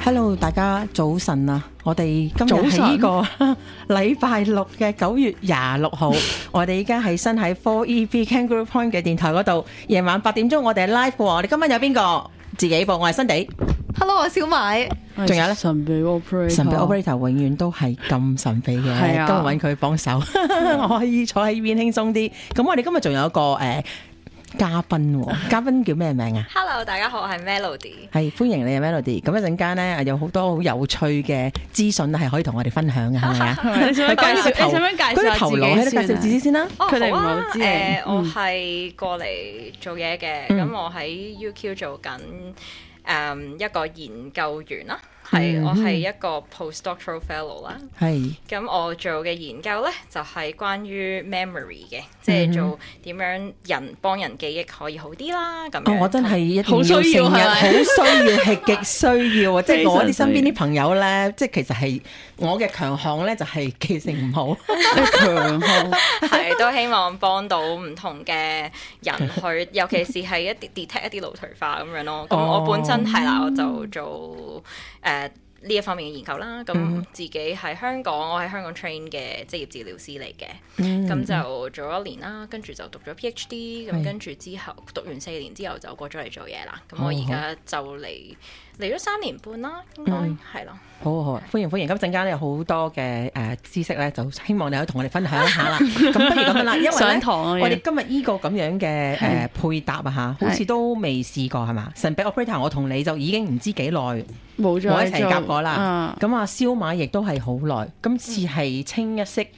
Hello， 大家早晨啊！我哋今日係呢個禮拜六嘅9月26號，我哋而家係身喺 4EB Kangaroo Point 嘅電台嗰度，夜晚8點鐘我哋係 live 喎。我哋今晚有邊個？自己報，我係新地。 Hello， 我係小米。 仲有咧， 神秘 operator 永遠都係咁神秘嘅， 係啊、 今日揾佢幫手，我可以坐喺邊輕鬆啲。咁我哋今日仲有一個嘉賓，嘉賓叫咩名啊 ？Hello， 大家好，我係 Melody。 係歡迎你啊 Melody。咁一陣間咧有好多好有趣嘅資訊係可以同我哋分享嘅，係咪啊？ 你想唔想介紹頭腦喺度介紹自己先啦。 佢哋唔好知我係過嚟做嘢嘅，咁我喺 UQ 做緊一個研究員啦。我係一個 postdoctoral fellow 啦。係。咁我做嘅研究咧，就係關於 memory 嘅，即係做點樣幫人記憶可以好啲啦。咁樣。我真係一定要成日好需要，係極需要啊！即係我啲身邊啲朋友咧，即係其實係我嘅強項咧，就係記性唔好。強項係都希望幫到唔同嘅人去，尤其是係一啲 detect 一啲腦退化咁樣咯。咁我本身係啦，我就做呢一方面嘅研究啦，咁自己喺香港，我喺香港 train 嘅職業治療師嚟嘅，咁就做咗1年啦，跟住就讀咗 PhD， 咁跟住之後讀完4年之後就過咗嚟做嘢啦，咁我而家就嚟咗3年半啦，應該係咯。 好，歡迎！咁陣間有好多嘅知識咧，就希望你可以同我哋分享一下啦。咁不如咁樣啦，因為咧，我哋今日呢個咁樣嘅配搭啊嚇，好似都未試過係嘛？神秘 operator， 我同你就已經唔知幾耐冇一齊夾過啦。咁啊，燒馬亦都係好耐，今次係清一色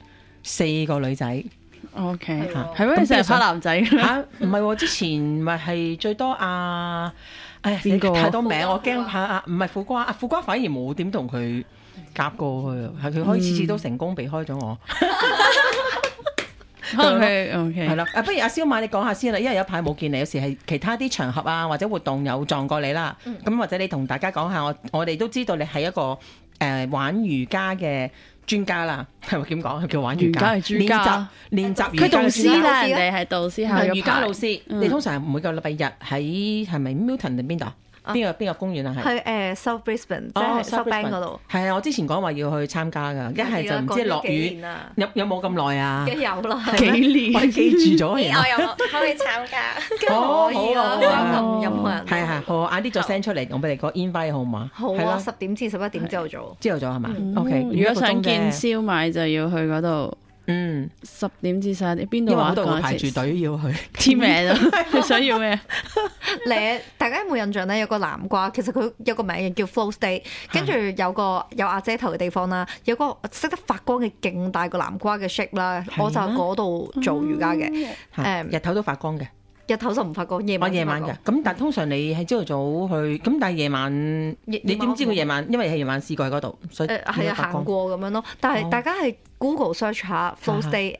4個女仔。 OK， 係咩？你成日拍男仔嚇？唔係喎，之前咪係最多邊個太多名，我驚嚇唔係苦瓜，苦瓜反而冇點同佢夾過去，係佢可以次次都成功避開咗我。 OK， 係啦，不如阿燒馬你講下先啦，因為有一排冇見你，有時係其他啲場合啊或者活動有撞過你啦，咁或者你同大家講下，我哋都知道你係一個玩瑜伽嘅專家啦，係咪點講？係叫玩瑜伽專家，練習瑜伽。 佢導師啦，人哋係導師， 係瑜伽老師。你通常每個禮拜日喺係咪 Milton 定邊度？邊個公園啊？ 係South Brisbane， 即係 South Bank 嗰度。 係啊，我之前講話要去參加㗎，一係就唔知落雨，有冇咁耐啊？ 有啦， 幾年， 我記住咗。 我有可以參加，可以啊，任何人。 係好，晏啲再 send 出嚟，我俾你個 invite 號碼。 好啊，10點至11點朝頭早係嘛？OK。 如果想見燒賣就要去嗰度。10點至11點，邊度啊？ 因為嗰度排住隊要去簽名啊！你想要咩？ 大家有冇印象咧？有個南瓜，其實佢有個名叫 Flow State， 跟住有阿姐頭嘅地方啦，有個識得發光嘅勁大個南瓜嘅 shape 啦，我就嗰度做瑜伽嘅。 日頭都發光嘅。 日頭就唔發光，夜晚嘅。 咁但係通常你係朝頭早去，咁但係夜晚你點知佢夜晚？因為係夜晚試過喺嗰度，所以係啊，行過咁樣咯。但係大家係 Google search 下 Flow State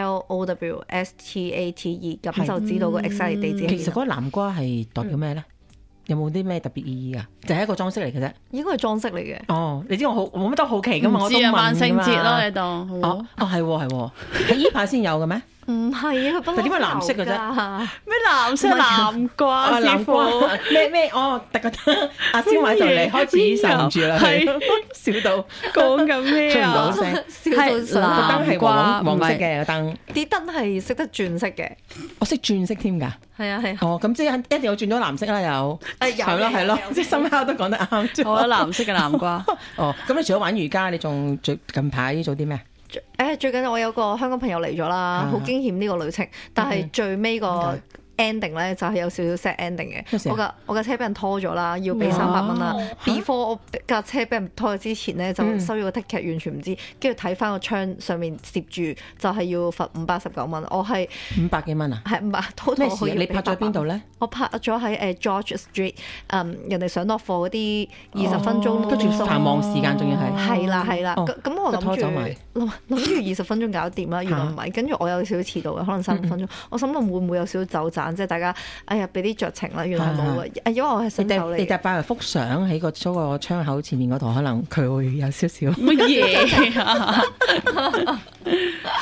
FLOW STATE， 咁就知道個 exact 地址。 其實嗰個南瓜係代表咩咧？有冇啲咩特別意義啊？就係一個裝飾嚟嘅啫。應該係裝飾嚟嘅。哦，你知我冇乜都好奇噶嘛，我都問㗎嘛。 萬聖節咯，你當係喺依排先有嘅咩？ 唔係啊，佢不嬲。點解藍色嘅啫？ 咩藍色南瓜？ 南瓜咩？突然間阿燒賣就嚟開始受唔住啦，笑到講緊咩啊？ 出唔到聲， 笑到個燈係黃色嘅個燈。啲燈係識得轉色嘅， 我識轉色添㗎。係啊。咁即係一定要轉咗藍色啦，有。係咯，即係深刻都講得啱。 好啦，藍色嘅南瓜。 咁你除咗玩瑜伽，你仲近排做啲咩？ 最近我有個香港朋友嚟咗啦，好驚險呢個旅程，但係最尾個 ending 咧就係有少少 sad ending 嘅。我架車俾人拖咗啦，要俾300蚊啦。before 我架車俾人拖咗之前咧，就收咗個 ticket，完全唔知。跟住睇翻個窗上面攝住，就係要罰519蚊。我係 500幾蚊啊？係500。 咩事？ 你拍咗邊度咧？ 我拍咗喺George Street， 人哋上落課嗰啲20分鐘， 跟住繁忙時間仲要係。係啦。咁我諗住20分鐘搞掂啦，原來唔係。跟住我有少少遲到嘅，可能3分鐘。我心諗會唔會有少少走盞，即係大家俾啲酌情啦。原來冇嘅，因為我係新手嚟。 你擺埋幅相喺嗰個窗口前面嗰度，可能佢會有少少乜嘢啊？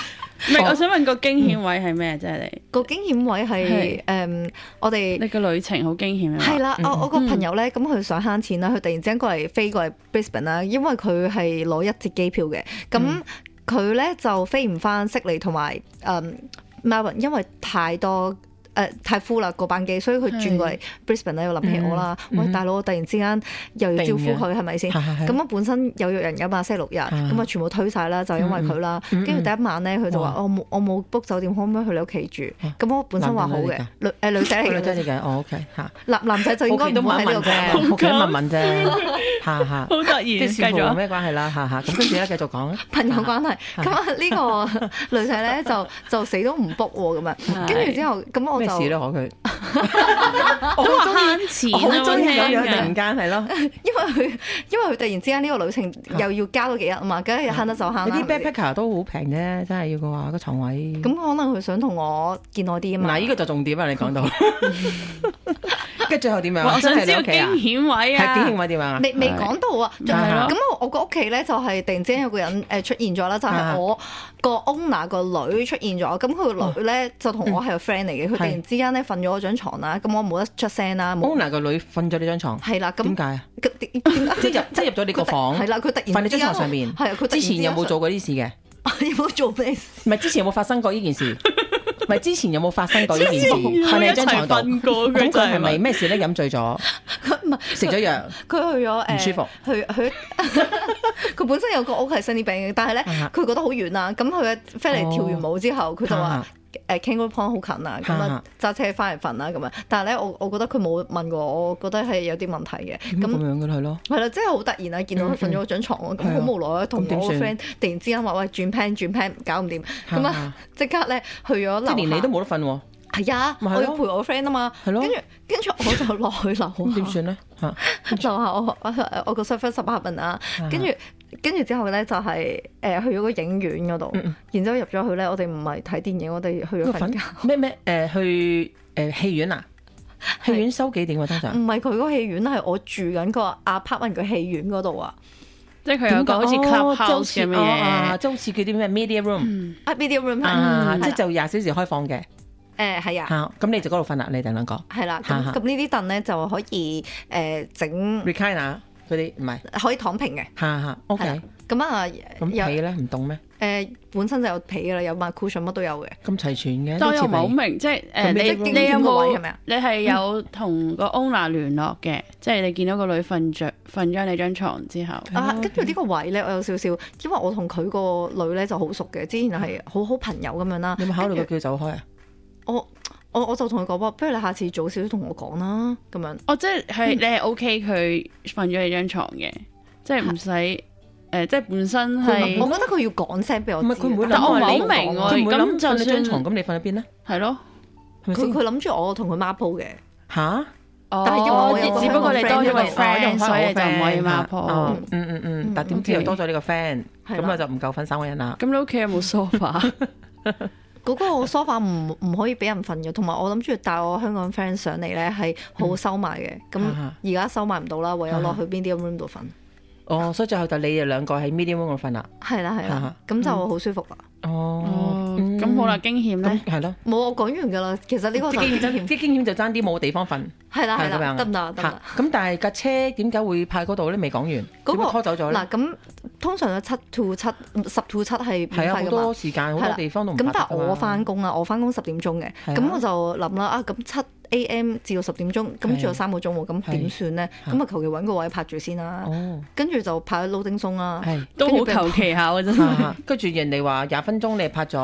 唔係，我想問個驚險位係咩？即係你個驚險位係我哋你個旅程好驚險啊！ 係啦，我個朋友咧，咁佢想慳錢啦，佢突然之間飛過嚟 Brisbane 啦，因為佢係攞一折機票嘅，咁佢咧就飛唔翻悉尼同埋Melbourne，因為太多。太 full 啦個班機，所以佢轉過嚟 Brisbane 咧，又諗起我啦。喂，大佬，我突然之間又要招呼佢，係咪先？咁我本身有約人㗎嘛，星期六日，咁啊全部推晒啦，就因為佢啦。跟住第一晚咧，佢就話：我冇 book 酒店，可唔可以去你屋企住？咁我本身話好嘅，女仔嚟嘅。 女仔嚟嘅，OK 嚇。 男仔就應該唔會喺呢度嘅， 屋企問問啫，嚇。好突然，繼續咩關係啦？嚇。咁跟住咧繼續講。 朋友關係。咁啊呢個女仔咧就死都唔 book 喎咁樣。跟住之後咁我。 咩事咧？可佢我都話慳錢， 好中意咁樣突然間係咯， 因為佢突然之間呢個旅程又要加多幾日啊嘛，梗係慳得就慳啦。 啲 backpacker 都好平啫，真係要嘅話個床位。 咁可能佢想同我見耐啲啊嘛。 嗱，呢個就重點啊！你講到，跟住最後點樣？ 我想知個驚險位啊！ 係驚險位點啊？ 未講到啊！咁我個屋企咧就係突然之間有個人出現咗啦，就係我個 owner 個女出現咗。咁佢個女咧就同我係個 friend 嚟嘅，佢突然之間咧瞓咗我張床啦，咁我冇得出聲啦。 owner 個女瞓咗你張床， 係啦，咁點解啊？ 即係入咗你個房， 係啦，佢突然瞓你張床上面。 係啊，佢之前有冇做過呢啲事嘅？ 有冇做咩事？ 唔係之前有冇發生過呢件事？唔係之前有冇發生過呢件事？瞓你張床度，咁佢係咪咩事咧？飲醉咗， 唔係食咗藥， 佢去咗唔舒服， 佢本身有個屋係新啲病嘅，但係咧佢覺得好遠啦。咁佢飛嚟跳完舞之後，佢就話Kangaroo Point 好近啊，咁啊揸車翻嚟瞓啦咁啊。但係咧我覺得佢冇問過我，我覺得係有啲問題嘅。 咁樣嘅係咯， 係啦，真係好突然啊！見到佢瞓咗我張床啊，咁好無奈啊。同我個 friend 突然之間話喂轉 plan 搞唔掂，咁啊即刻咧去咗樓下。 即連你都冇得瞓喎。 係啊，我要陪我 friend 啊嘛。係咯。跟住我就落去樓下。 點算咧？ 樓下我個 surface apartment 啊，跟住之後咧就係去咗個影院嗰度，然之後入咗去咧，我哋唔係睇電影，我哋去咗瞓覺。 咩去戲院啊？戲院收幾點啊？通常唔係佢個戲院，係我住緊個 apartment 嘅戲院嗰度啊。 即係佢有個好似 clubhouse 咁嘅嘢， 即係好似叫啲咩 media room 啊 media room 即係就20小時開放嘅。 係啊， 咁你就嗰度瞓啦，你哋兩個。 係啦，咁呢啲凳咧就可以整 recliner 嗰啲唔係可以躺平嘅。 OK。 咁啊， 咁被咧唔凍咩？ 本身就有被噶啦，有埋 cushion 乜都有嘅。 咁齊全嘅。 但我又唔係好明，即係你有冇？你係有同個 owner 聯絡嘅，即係你見到個女瞓咗你張床之後。 跟住呢個位咧，我有少少，因為我同佢個女咧就好熟嘅，之前係好好朋友咁樣啦。 有冇考慮過叫走開啊？ 我就同佢講話，不如你下次早少少同我講啦，咁樣。 即係你係 OK 佢瞓咗你張床嘅，即係唔使。即係本身係， 我覺得佢要講聲俾我知。 佢唔會諗， 但我唔係好明喎。 佢唔會諗就你張床，咁你瞓喺邊咧？ 係咯， 佢諗住我同佢孖鋪嘅。 吓？ 但係因為我只不過你多咗個 friend，所以就唔可以孖鋪。 但點知又多咗呢個 friend，咁啊就唔夠瞓3個人啦。 咁你屋企有冇 sofa？ 嗰個 sofa 唔可以俾人瞓嘅，同埋我諗住帶我香港 friend 上嚟咧係好收埋嘅，咁而家收埋唔到啦，唯有落去邊啲 room 度瞓。 所以最後就你哋兩個喺 medium room 度瞓啦。 係啦，咁就好舒服啦。 咁好啦，驚險咧， 係咯， 冇我講完噶啦。其實呢個啲驚險就爭啲冇地方瞓。 係啦，得唔得？ 咁但係架車點解會派嗰度咧？未講完，點解拖走咗咧？ 嗱，咁通常有7 to 7、10 to 7係免費噶嘛。好多時間，好多地方都唔派。 咁但係我翻工啦，我翻工10點鐘嘅，咁我就諗啦，咁7 AM 至到10點鐘，咁仲有3個鐘喎，咁點算咧？咁啊求其揾個位拍住先啦。跟住就拍咗撈丁鬆啦， 都好求其下嘅真係。 跟住人哋話20分鐘，你拍咗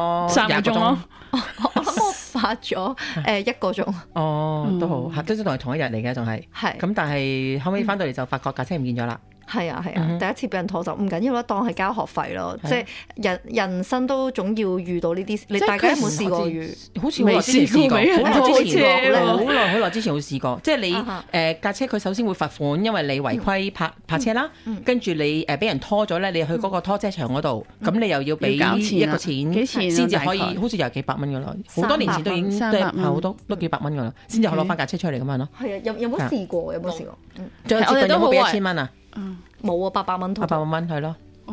3個鐘咯。 我諗我拍咗1個鐘。 都好，都係同一日嚟嘅，仲係。係。咁但係後尾翻到嚟就發覺架車唔見咗啦。 係啊，第一次俾人拖走唔緊要啦，當係交學費咯。即係人生都總要遇到呢啲，你大家有冇試過遇？好似未試過， 好耐之前會試過。即係你架車佢首先會罰款，因為你違規泊車啦。跟住你俾人拖咗咧，你去嗰個拖車場嗰度，咁你又要俾一個錢先至可以，好似有幾百蚊噶啦。好多年前都已經係好多都幾百蚊噶啦，先至可以攞翻架車出嚟咁樣咯。 係啊，有冇試過？有冇試過？ 最後接近有冇俾1000蚊啊？ 冇啊，800蚊。 800蚊係咯，都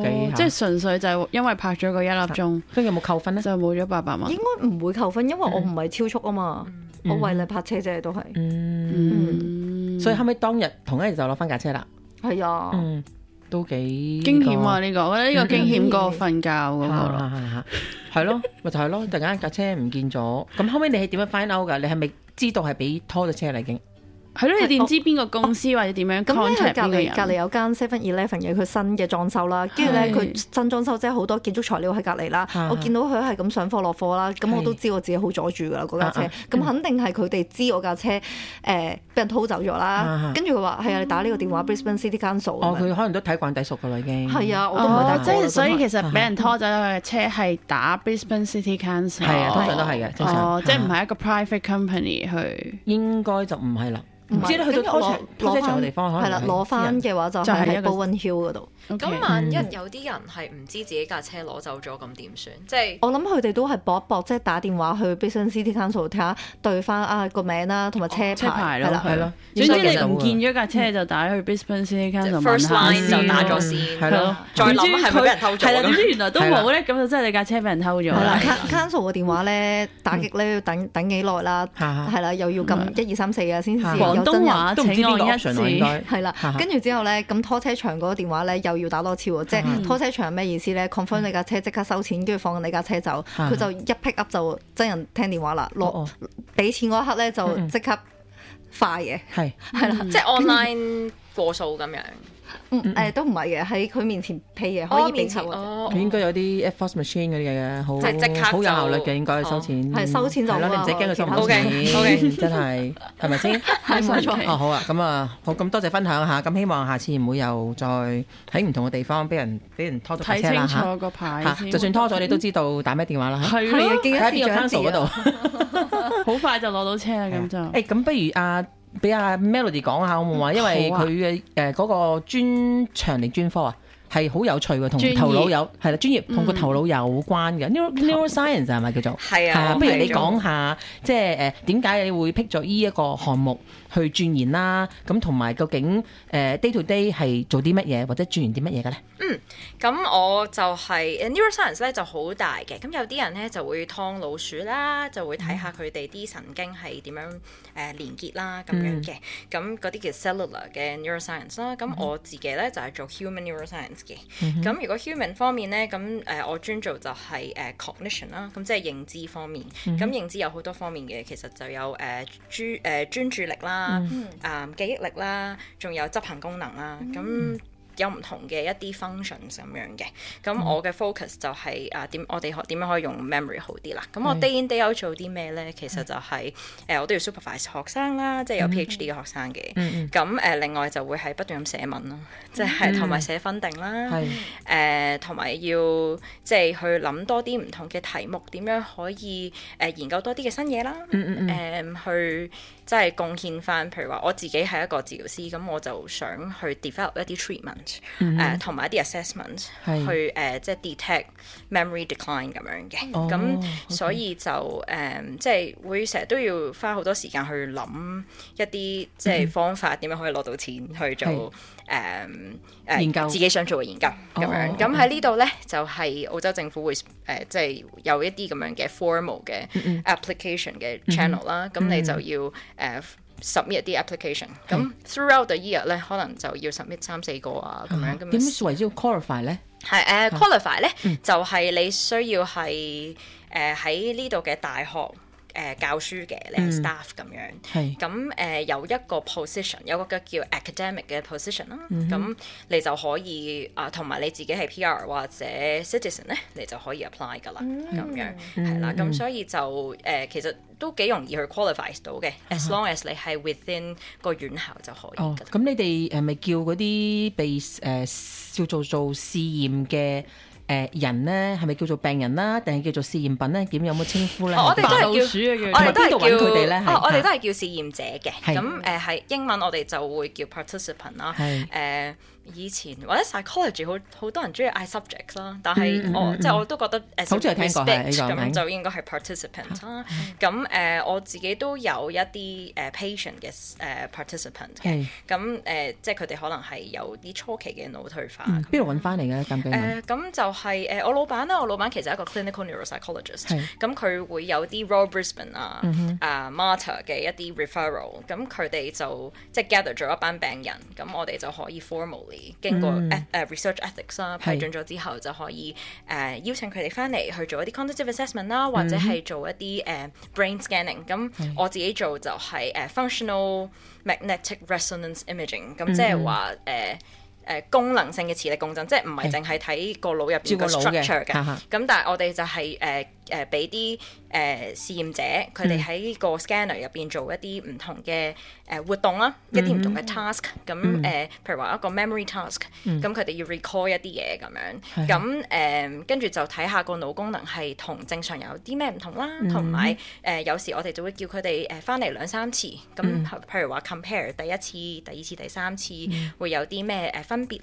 幾即係純粹就係因為拍咗個1粒鐘， 跟住有冇扣分咧？ 就冇咗800蚊。 應該唔會扣分，因為我唔係超速啊嘛，我為你泊車啫都係。 所以後尾當日同一日就攞翻架車啦。 係啊， 都幾驚險啊！呢個我覺得呢個驚險過瞓覺嗰個咯， 係咯，咪就係咯，突然間架車唔見咗，咁後尾你係點樣 find out 㗎？你係咪知道係俾拖咗車啦已經？ 係咯，你點知邊個公司或者點樣 contact 邊個人？ 隔離有間 7-Eleven 嘅，佢新嘅裝修啦，跟住咧佢新裝修即係好多建築材料喺隔離啦。我見到佢係咁上貨落貨啦，咁我都知我自己好阻住㗎啦嗰架車。咁肯定係佢哋知我架車俾人偷走咗啦。跟住佢話係啊，你打呢個電話 Brisbane City Council。 哦，佢可能都睇慣底熟㗎啦已經。 係啊，我都唔係打。 即係所以其實俾人拖走嘅車係打 Brisbane City Council。 係啊，通常都係嘅。 即係唔係一個 private company 去？ 應該就唔係啦。唔知咧，去到拖車場嘅地方，可能係啦，攞翻嘅話就係喺 Bowen Hill 嗰度。 咁萬一有啲人係唔知自己架車攞走咗，咁點算？即係我諗佢哋都係搏一搏，即係打電話去 Brisbane City Council 睇下對翻個名啦，同埋車牌咯，係咯。總之你唔見咗架車就打去 Brisbane City Council first line 就打咗先， 係咯。 再諗係咪俾人偷咗？ 係啦，點知原來都冇咧，咁就真係你架車俾人偷咗。 係啦，Council 嘅電話咧打擊咧要等幾耐啦，係啦，又要撳1、2、3、4啊先至有真人。 都唔知邊個 option 應該係啦，跟住之後咧，咁拖車場嗰個電話咧又要打多次喎，即係拖車場係咩意思咧 ？confirm 你架車即刻收錢，跟住放你架車走，佢就一 pick up 就真人聽電話啦，攞俾錢嗰一刻咧就即刻快嘅，係啦， 即係 online 過數咁樣。 都唔係嘅，喺佢面前批嘢可以俾錢。 佢應該有啲 FPOS machine 嗰啲嘅，好有效率嘅，應該收錢。 係收錢就係咯，你唔使驚佢收唔到錢，真係係咪先？ 係冇錯。 好啊，咁啊，好咁多謝分享下，咁希望下次唔會又再喺唔同嘅地方俾人拖咗架車啦嚇。 睇清楚個牌先， 就算拖咗你都知道打咩電話啦嚇。 係啊， 喺邊個 Council 嗰度， 好快就攞到車啦咁就。 咁不如俾阿 Melody 講下好唔好啊？因為佢嘅嗰個專長定專科啊，係好有趣嘅，同頭腦有係啦，專業同個頭腦有關嘅。Neuroscience 係咪叫做？ 係啊， 不如你講下，即係點解你會 pick 咗呢一個項目去鑽研啦？咁同埋究竟day to day 係做啲乜嘢，或者鑽研啲乜嘢嘅咧？ 咁我就係 neuroscience 咧就好大嘅。咁有啲人咧就會劏老鼠啦，就會睇下佢哋啲神經係點樣連結啦咁樣嘅。咁嗰啲叫 cellular 嘅 neuroscience 啦。咁我自己咧就係做 human neuroscience 嘅。咁如果 human 方面咧，咁我專做就係cognition 啦。咁即係認知方面。咁認知有好多方面嘅，其實就有專注力啦、記憶力啦，仲有執行功能啦。咁有唔同嘅一啲 functions 咁樣嘅，咁我嘅 focus 就係我哋點樣可以用 memory 好啲啦。咁我 day in day out 做啲咩咧？其實就係我都要 supervise 學生啦，即係有 PhD 嘅學生嘅。咁另外就會係不斷咁寫文咯，即係同埋寫分定啦。同埋要即係去諗多啲唔同嘅題目，點樣可以研究多啲嘅新嘢啦。去即係貢獻翻，譬如話我自己係一個治療師，咁我就想去 develop 一啲 treatment，同埋一啲 assessment，去即係 detect memory decline 咁樣嘅。咁所以就即係會成日都要花好多時間去諗一啲即係方法，點樣可以攞到錢去做研究自己想做嘅研究咁樣。咁喺呢度咧就係澳洲政府會即係有一啲咁樣嘅 formal 嘅 application 嘅 channel 啦。咁你就要submit 啲 application，咁 throughout the year 咧，可能就要 submit 3-4個啊咁樣。 點樣為之 qualify 咧？ 係qualify 咧，就係你需要係喺呢度嘅大學教書嘅，你係 staff 咁樣。咁有一個 position， 有個叫 academic 嘅 position 啦。咁你就可以同埋你自己係 PR 或者 citizen 咧，你就可以 apply 噶啦。咁樣係啦。咁所以就其實都幾容易去 qualify 到嘅，as long as 你係 within 個院校就可以㗎。 咁你哋係咪叫嗰啲被叫做試驗嘅人咧，係咪叫做病人啦，定係叫做試驗品咧？點有冇稱呼咧？ 我哋都係叫，我哋都係叫佢哋咧。 我哋都係叫試驗者嘅。咁係英文我哋就會叫 participant 啦。 以前或者 psychology 好多人中意嗌 subject 啦，但係即係我都覺得好似有聽過係咁就應該係 participant 啦。咁我自己都有一啲patient 嘅participant 嘅，咁即係佢哋可能係有啲初期嘅腦退化。 邊度揾翻嚟嘅咁咁就係我老闆啦，我老闆其實係一個 clinical neuropsychologist，咁佢會有啲 Royal Brisbane Mater 嘅一啲 referral，咁佢哋就即係 gather 咗一班病人，咁我哋就可以 formally 經過research ethics 啦批准咗之後，就可以邀請佢哋翻嚟去做一啲 cognitive assessment 啦，或者係做一啲brain scanning。咁我自己做就係functional magnetic resonance imaging，咁即係話功能性嘅磁力共振，即係唔係淨係睇個腦入邊個 structure 嘅。咁但係我哋就係俾啲試驗者，佢哋喺個 scanner 入邊做一啲唔同嘅活動啦，一啲唔同嘅 task。咁譬如話一個 memory task，咁佢哋要 recall 一啲嘢咁樣。咁跟住就睇下個腦功能係同正常有啲咩唔同啦，同埋有時我哋就會叫佢哋翻嚟2-3次。咁譬如話 compare 第一次、第二次、第三次會有啲咩分別